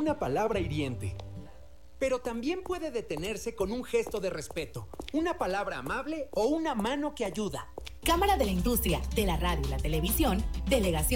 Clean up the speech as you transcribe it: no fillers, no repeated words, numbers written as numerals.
una palabra hiriente. Pero también puede detenerse con un gesto de respeto, una palabra amable o una mano que ayuda. Cámara de la Industria, de la Radio y la Televisión, Delegación